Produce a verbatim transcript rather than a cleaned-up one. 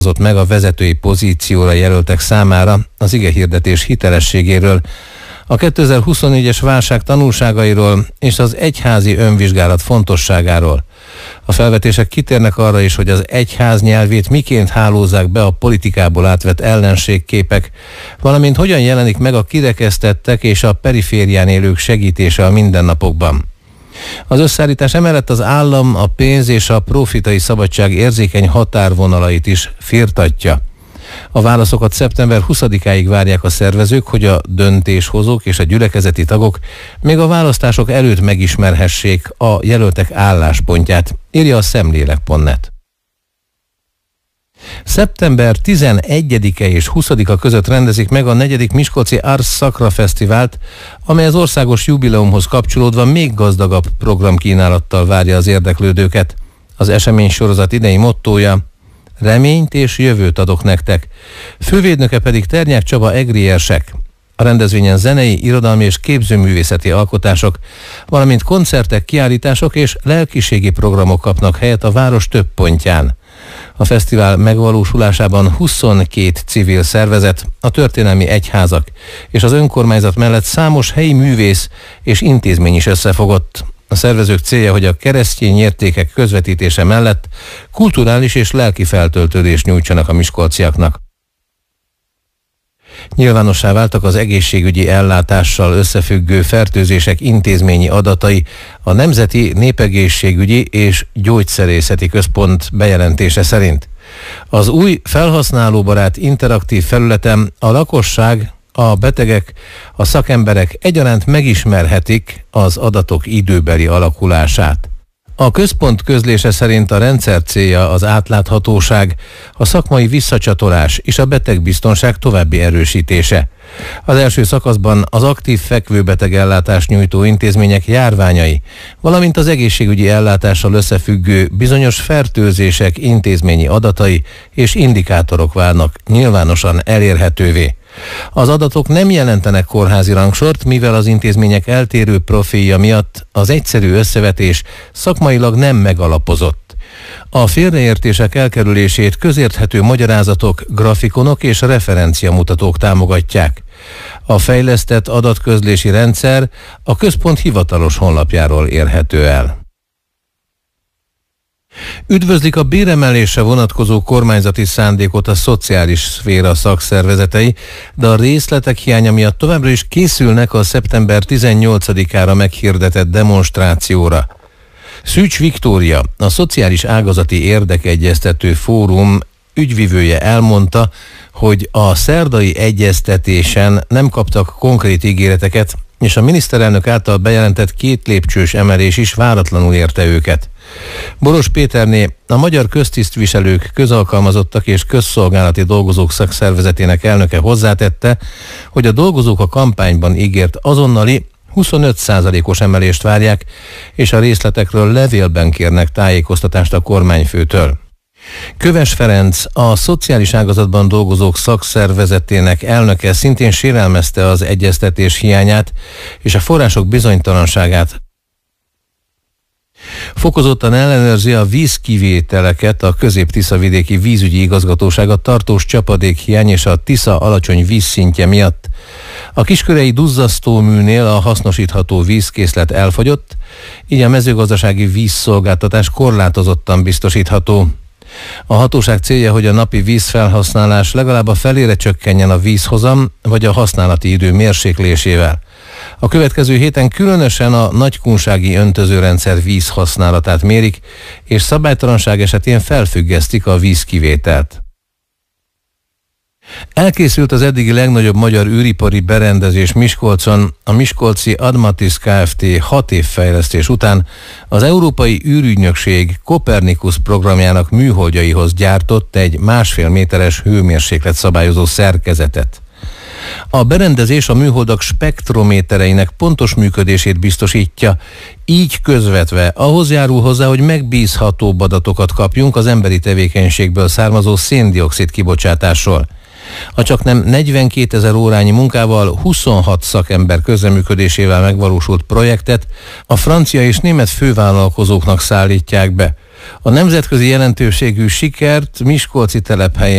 meg a vezetői pozícióra jelöltek számára az igehirdetés hitelességéről, a kétezer-huszonnégyes válság tanulságairól és az egyházi önvizsgálat fontosságáról. A felvetések kitérnek arra is, hogy az egyház nyelvét miként hálózzák be a politikából átvett ellenségképek, valamint hogyan jelenik meg a kirekesztettek és a periférián élők segítése a mindennapokban. Az összeállítás emellett az állam, a pénz és a profitai szabadság érzékeny határvonalait is firtatja. A válaszokat szeptember huszadikáig várják a szervezők, hogy a döntéshozók és a gyülekezeti tagok még a választások előtt megismerhessék a jelöltek álláspontját, írja a szemlélek pont net. szeptember tizenegyedike és huszadika között rendezik meg a negyedik Miskolci Ars Sacra Fesztivált, amely az országos jubileumhoz kapcsolódva még gazdagabb programkínálattal várja az érdeklődőket. Az esemény sorozat idei mottója: reményt és jövőt adok nektek. Fővédnöke pedig Ternyák Csaba egri érsek. A rendezvényen zenei, irodalmi és képzőművészeti alkotások, valamint koncertek, kiállítások és lelkiségi programok kapnak helyet a város több pontján. A fesztivál megvalósulásában huszonkét civil szervezet, a történelmi egyházak és az önkormányzat mellett számos helyi művész és intézmény is összefogott. A szervezők célja, hogy a keresztény értékek közvetítése mellett kulturális és lelki feltöltődést nyújtsanak a miskolciaknak. Nyilvánossá váltak az egészségügyi ellátással összefüggő fertőzések intézményi adatai a Nemzeti Népegészségügyi és Gyógyszerészeti Központ bejelentése szerint. Az új felhasználóbarát interaktív felületen a lakosság, a betegek, a szakemberek egyaránt megismerhetik az adatok időbeli alakulását. A központ közlése szerint a rendszer célja az átláthatóság, a szakmai visszacsatolás és a betegbiztonság további erősítése. Az első szakaszban az aktív fekvőbeteg ellátást nyújtó intézmények járványai, valamint az egészségügyi ellátással összefüggő bizonyos fertőzések intézményi adatai és indikátorok válnak nyilvánosan elérhetővé. Az adatok nem jelentenek kórházi rangsort, mivel az intézmények eltérő profilja miatt az egyszerű összevetés szakmailag nem megalapozott. A félreértések elkerülését közérthető magyarázatok, grafikonok és referenciamutatók támogatják. A fejlesztett adatközlési rendszer a központ hivatalos honlapjáról érhető el. Üdvözlik a béremelésre vonatkozó kormányzati szándékot a szociális szféra szakszervezetei, de a részletek hiánya miatt továbbra is készülnek a szeptember tizennyolcadikára meghirdetett demonstrációra. Szűcs Viktória, a Szociális Ágazati Érdekegyeztető Fórum ügyvivője elmondta, hogy a szerdai egyeztetésen nem kaptak konkrét ígéreteket, és a miniszterelnök által bejelentett két lépcsős emelés is váratlanul érte őket. Boros Péterné, a Magyar Köztisztviselők, Közalkalmazottak és Közszolgálati Dolgozók Szakszervezetének elnöke hozzátette, hogy a dolgozók a kampányban ígért azonnali huszonöt százalékos emelést várják, és a részletekről levélben kérnek tájékoztatást a kormányfőtől. Köves Ferenc, a szociális ágazatban dolgozók szakszervezetének elnöke szintén sérelmezte az egyeztetés hiányát és a források bizonytalanságát. Fokozottan ellenőrzi a vízkivételeket a Közép-Tiszavidéki Vízügyi Igazgatóság a tartós csapadékhiány és a Tisza alacsony vízszintje miatt. A kiskörei duzzasztóműnél a hasznosítható vízkészlet elfogyott, így a mezőgazdasági vízszolgáltatás korlátozottan biztosítható. A hatóság célja, hogy a napi vízfelhasználás legalább a felére csökkenjen a vízhozam vagy a használati idő mérséklésével. A következő héten különösen a nagykunsági öntözőrendszer vízhasználatát mérik, és szabálytalanság esetén felfüggesztik a vízkivételt. Elkészült az eddigi legnagyobb magyar űripari berendezés Miskolcon. A miskolci Admatis Kft. hat év fejlesztés után az Európai űrügynökség Copernicus programjának műholdjaihoz gyártott egy másfél méteres hőmérséklet szabályozó szerkezetet. A berendezés a műholdak spektrométereinek pontos működését biztosítja, így közvetve ahhoz járul hozzá, hogy megbízhatóbb adatokat kapjunk az emberi tevékenységből származó szén-dioxid kibocsátásról. A csaknem negyvenkétezer órányi munkával, huszonhat szakember közreműködésével megvalósult projektet a francia és német fővállalkozóknak szállítják be. A nemzetközi jelentőségű sikert Miskolci telephelyén